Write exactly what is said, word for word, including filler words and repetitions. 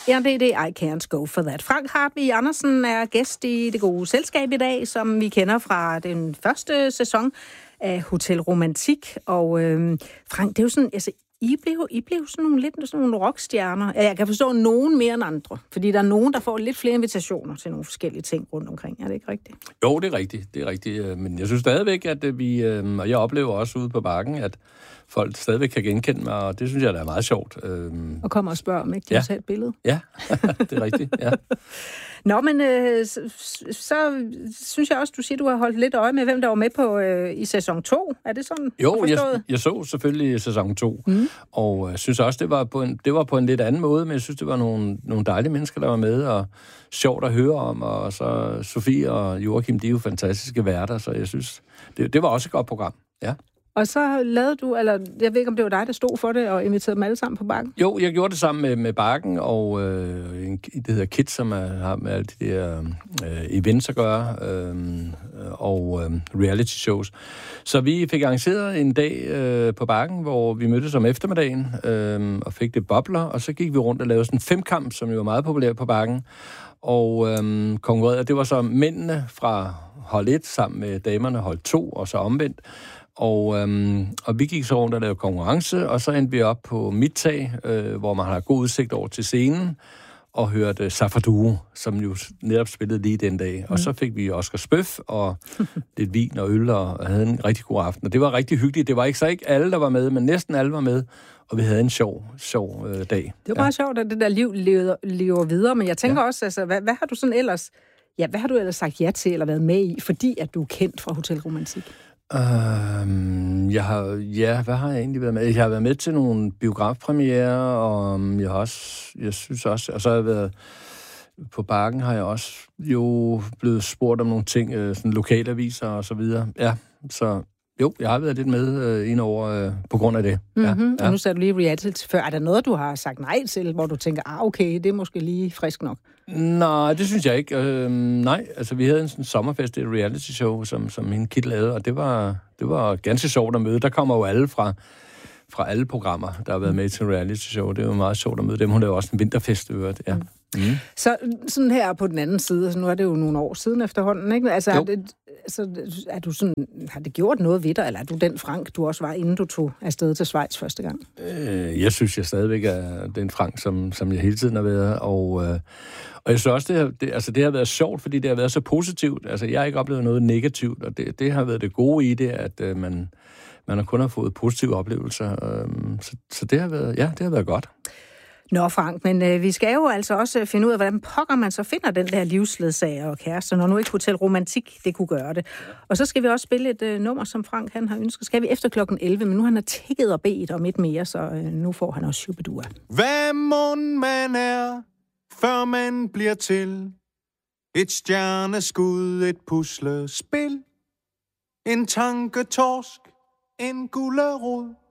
Ja, det er det. I can't go for that. Frank Hartvig Andersen er gæst i Det Gode Selskab i dag, som vi kender fra den første sæson af Hotel Romantik. Og øh, Frank, det er jo sådan, altså, I blev, I blev sådan nogle, lidt sådan nogle rockstjerner. Ja, jeg kan forstå nogen mere end andre, fordi der er nogen, der får lidt flere invitationer til nogle forskellige ting rundt omkring. Er det ikke rigtigt? Jo, det er rigtigt. Det er rigtigt. Men jeg synes stadigvæk, at vi, og jeg oplever også ude på Bakken, at folk stadigvæk kan genkende mig, og det synes jeg, der er meget sjovt. Og kommer og spørger, om ikke de ja. vil tage et billede? Ja, det er rigtigt, ja. Nå, men øh, så, så synes jeg også, du siger, du har holdt lidt øje med, hvem der var med på øh, i sæson to. Er det sådan? Jo, jeg, jeg så selvfølgelig sæson to, mm. og jeg synes også, det var, på en, det var på en lidt anden måde, men jeg synes, det var nogle, nogle dejlige mennesker, der var med, og sjovt at høre om, og så Sofie og Joachim, de er jo fantastiske værter, så jeg synes, det, det var også et godt program, ja. Og så lavede du, eller jeg ved ikke, om det var dig, der stod for det, og inviterede dem alle sammen på Bakken? Jo, jeg gjorde det sammen med, med Bakken, og øh, det hedder Kids, som er, har med alle de der øh, events at gøre, øh, og øh, reality shows. Så vi fik arrangeret en dag øh, på Bakken, hvor vi mødtes om eftermiddagen, øh, og fik det bobler, og så gik vi rundt og lavede sådan en femkamp, som jo var meget populær på Bakken, og øh, konkurrerede. Det var så mændene fra hold et sammen med damerne hold to, og så omvendt. Og, øhm, og vi gik så rundt og lavede konkurrence, og så endte vi op på mit tag, øh, hvor man har god udsigt over til scenen, og hørte Safadoo, som jo netop spillede lige den dag. Mm. Og så fik vi Oscar Spøf, og lidt vin og øl, og havde en rigtig god aften. Og det var rigtig hyggeligt. Det var ikke så ikke alle, der var med, men næsten alle var med, og vi havde en sjov, sjov øh, dag. Det var bare ja. sjovt, at det der liv lever, lever videre, men jeg tænker ja. også, altså, hvad, hvad har du sådan ellers, ja, hvad har du ellers sagt ja til, eller været med i, fordi at du er kendt fra Hotel Romantik? Um, jeg har, ja, hvad har jeg egentlig været med? Jeg har været med til nogle biografpremierer, og jeg har også, jeg synes også, og så har jeg været på Bakken, har jeg også jo blevet spurgt om nogle ting, sådan lokalaviser og så videre. Ja, så jo, jeg har været lidt med øh, ind over øh, på grund af det. Mm-hmm. Ja, ja. Og nu sagde du lige reality før. Er der noget, du har sagt nej til, hvor du tænker, ah, okay, det er måske lige frisk nok? Nej, det synes jeg ikke. Øh, nej, altså vi havde en sådan sommerfest, et reality show, som, som min kid lavede, og det var, det var ganske sjovt at møde. Der kommer jo alle fra, fra alle programmer, der har været med til reality show. Det er jo meget sjovt at møde dem. Hun lavede også en vinterfest, øvrigt, ja. Mm. Mm. Så sådan her på den anden side, altså nu er det jo nogle år siden efterhånden, ikke? Altså, er, det, altså er du sådan, har det gjort noget ved dig, eller er du den Frank, du også var, inden du tog afsted til Schweiz første gang? Øh, jeg synes, jeg stadigvæk er den Frank, som, som jeg hele tiden har været, og, øh, og jeg synes også, det har, det, altså, det har været sjovt, fordi det har været så positivt. Altså, jeg har ikke oplevet noget negativt, og det, det har været det gode i det, at øh, man, man har kun har fået positive oplevelser. Øh, så, så det har været, ja, det har været godt. Nå, Frank, men øh, vi skal jo altså også finde ud af, hvordan pokker man så finder den der livsledsager og kæreste, når nu ikke Hotel Romantik, det kunne gøre det. Og så skal vi også spille et øh, nummer, som Frank han har ønsket. Skal vi efter klokken elleve, men nu han har tækket og bedt om et mere, så øh, nu får han også Shubidua. Hvad mon man er, før man bliver til et stjerneskud, et puslespil, en tanketorsk, en gullerod.